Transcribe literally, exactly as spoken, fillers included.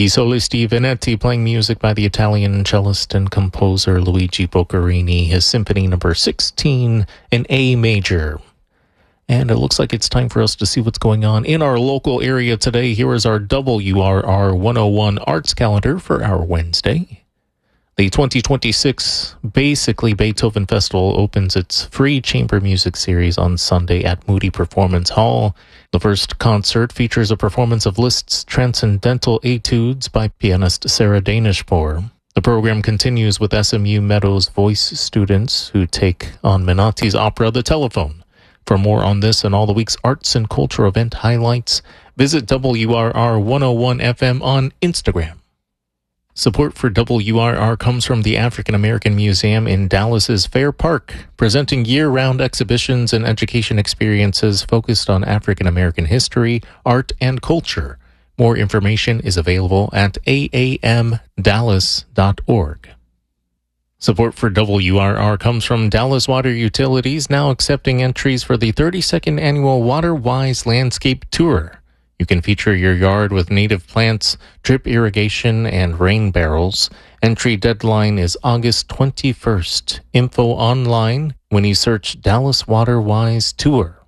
I Solisti Venetti, playing music by the Italian cellist and composer Luigi Boccherini, his Symphony number sixteen in A major. And it looks like it's time for us to see what's going on in our local area today. Here is our W R R one oh one Arts Calendar for our Wednesday. The twenty twenty-six Basically Beethoven Festival opens its free chamber music series on Sunday at Moody Performance Hall. The first concert features a performance of Liszt's Transcendental Etudes by pianist Sarah Danishpour. The program continues with S M U Meadows voice students who take on Menotti's opera The Telephone. For more on this and all the week's arts and culture event highlights, visit W R R one oh one F M on Instagram. Support for W R R comes from the African American Museum in Dallas's Fair Park, presenting year-round exhibitions and education experiences focused on African American history, art, and culture. More information is available at a a m dallas dot org. Support for W R R comes from Dallas Water Utilities, now accepting entries for the thirty-second annual WaterWise Landscape Tour. You can feature your yard with native plants, drip irrigation, and rain barrels. Entry deadline is August twenty-first. Info online when you search Dallas WaterWise Tour.